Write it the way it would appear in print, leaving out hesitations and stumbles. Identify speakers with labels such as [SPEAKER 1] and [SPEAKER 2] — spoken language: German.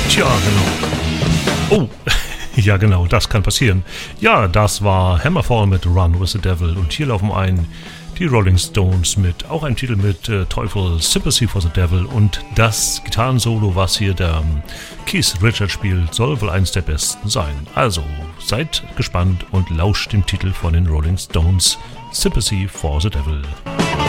[SPEAKER 1] Tja, genau. Oh, ja genau, das kann passieren. Ja, das war Hammerfall mit Run with the Devil. Und hier laufen ein die Rolling Stones mit auch einem Titel mit Teufel, Sympathy for the Devil. Und das Gitarrensolo, was hier der Keith Richards spielt, soll wohl eines der besten sein. Also seid gespannt und lauscht dem Titel von den Rolling Stones, Sympathy for the Devil.